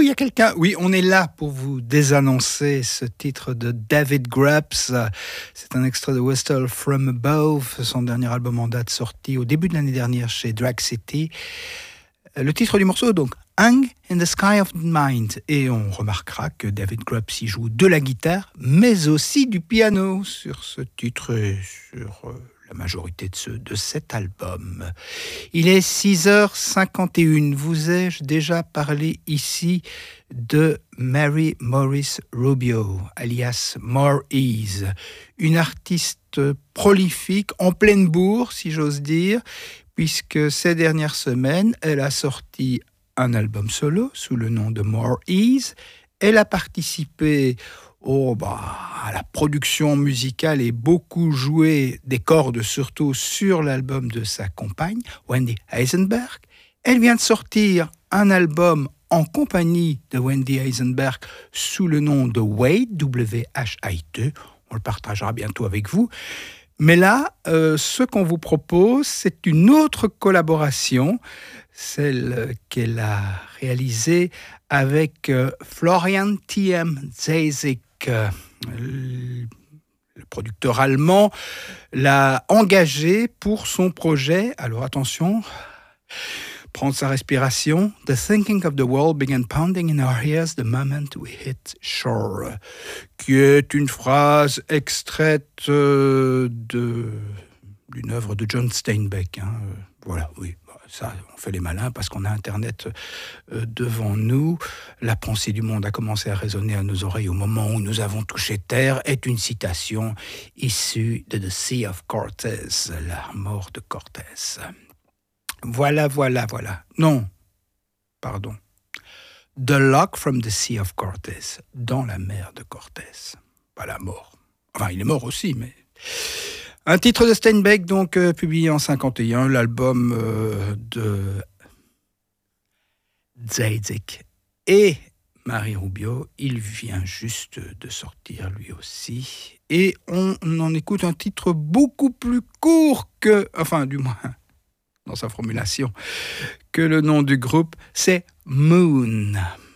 y a quelqu'un? Oui, on est là pour vous désannoncer ce titre de David Grubbs. C'est un extrait de Whistle from Above, son dernier album en date sorti au début de l'année dernière chez Drag City. Le titre du morceau, donc, Hung in the Sky of Mind. Et on remarquera que David Grubbs y joue de la guitare, mais aussi du piano sur ce titre et sur la majorité de cet album. Il est 6h51. Vous ai-je déjà parlé ici de Mary Maurice Rubio, alias More Ease, une artiste prolifique, en pleine bourre, si j'ose dire, puisque ces dernières semaines, elle a sorti un album solo sous le nom de More Ease. Elle a participé à la production musicale et beaucoup joué des cordes, surtout sur l'album de sa compagne, Wendy Heisenberg. Elle vient de sortir un album en compagnie de Wendy Heisenberg sous le nom de Wade, W-H-I-T. On le partagera bientôt avec vous. Mais là, ce qu'on vous propose, c'est une autre collaboration, celle qu'elle a réalisée avec Florian T.M. Zezek. Le producteur allemand l'a engagé pour son projet. Alors attention, prendre sa respiration. The thinking of the world began pounding in our ears the moment we hit shore, qui est une phrase extraite d'une œuvre de John Steinbeck. Voilà, oui. Ça, on fait les malins parce qu'on a Internet devant nous. La pensée du monde a commencé à résonner à nos oreilles au moment où nous avons touché terre est une citation issue de The Sea of Cortez, la mort de Cortés. Voilà. Non, pardon. The Lock from the Sea of Cortez, dans la mer de Cortés. Pas la mort. Enfin, il est mort aussi, mais... Un titre de Steinbeck, donc, publié en 1951, l'album de Zezek et Marie Rubio. Il vient juste de sortir, lui aussi. Et on en écoute un titre beaucoup plus court que... Enfin, du moins, dans sa formulation, que le nom du groupe, c'est Moon.